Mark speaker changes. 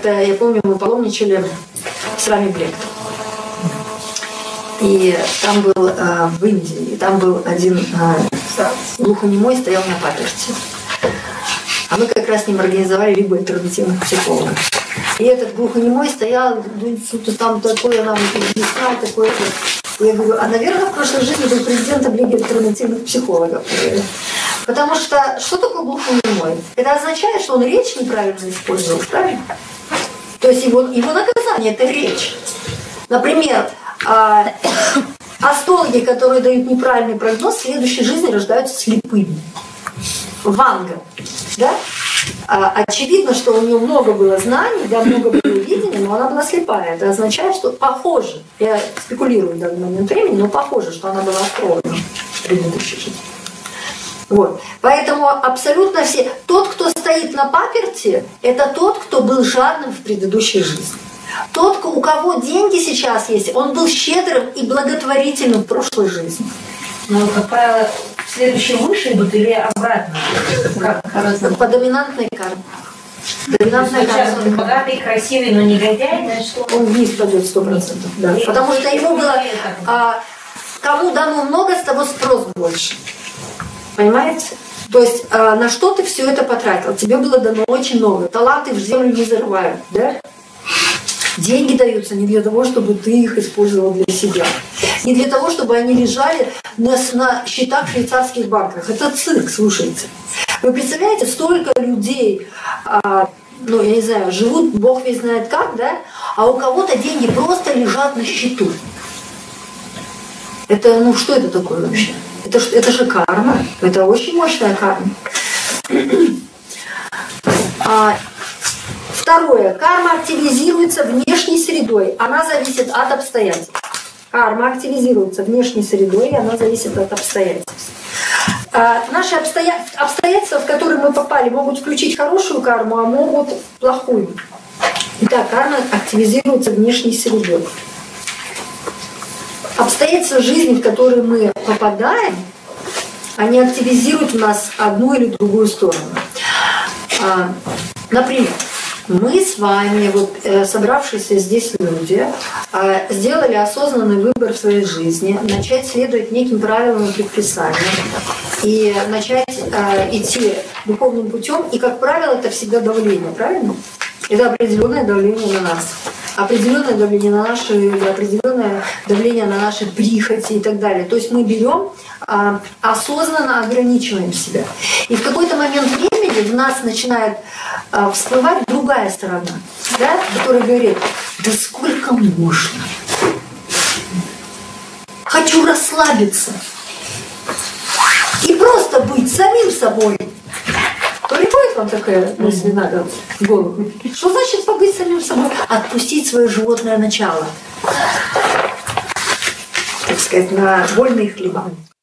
Speaker 1: Это, я помню, мы паломничали с Рами Блек. И там был в Индии, и там был один глухонемой, стоял на паперти. А мы как раз с ним организовали либо альтернативных психологов. И этот глухонемой стоял, что-то там такое нам объяснял, такое. Я говорю, наверное, в прошлой жизни был президентом Лиги альтернативных психологов. Потому что такое глухонемой? Это означает, что он речь неправильно использовал, правильно? То есть его наказание – это речь. Например, астрологи, которые дают неправильный прогноз, в следующей жизни рождаются слепыми. Ванга. Да? Очевидно, что у нее много было знаний, да, много было видения, но она была слепая. Это означает, что похоже, я спекулирую в данный момент времени, но похоже, что она была астрологом в предыдущей жизни. Вот. Поэтому абсолютно все... Тот, кто стоит на паперти, это тот, кто был жадным в предыдущей жизни. Тот, у кого деньги сейчас есть, он был щедрым и благотворительным в прошлой жизни.
Speaker 2: Но, как правило, следующие выше идут или обратно?
Speaker 1: По доминантной карме. Доминантная
Speaker 2: сейчас он богатый, красивый, но негодяй, значит,
Speaker 1: он вниз пойдет 100%. Да. Потому что ему было... кому дано много, с того спрос больше. Понимаете? То есть на что ты все это потратил? Тебе было дано очень много. Таланты в землю не зарывают, да? Деньги даются не для того, чтобы ты их использовал для себя. Не для того, чтобы они лежали на счетах в швейцарских банках. Это цирк, слушайте. Вы представляете, столько людей, я не знаю, живут, Бог весь знает как, да? А у кого-то деньги просто лежат на счету. Это, что это такое вообще? Это же карма. Это очень мощная карма. Второе. Карма активизируется внешней средой. Она зависит от обстоятельств. Карма активизируется внешней средой, и она зависит от обстоятельств. Наши обстоятельства, в которые мы попали, могут включить хорошую карму, а могут плохую. Итак, карма активизируется внешней средой. Обстоятельства жизни, в которые мы попадаем, они активизируют в нас одну или другую сторону. Например, мы с вами, собравшиеся здесь люди, сделали осознанный выбор в своей жизни, начать следовать неким правилам и предписаниям и начать идти духовным путем. И, как правило, это всегда давление, правильно? Это определенное давление на нас. Определенное давление на наши, определенное давление на наши прихоти и так далее. То есть мы берем, осознанно ограничиваем себя. И в какой-то момент времени в нас начинает всплывать другая сторона, да, которая говорит: да сколько можно? Хочу расслабиться и просто быть самим собой. Приходит вам такая мысль в голову? Что значит побыть самим собой? Отпустить свое животное начало, так сказать, на вольные хлеба.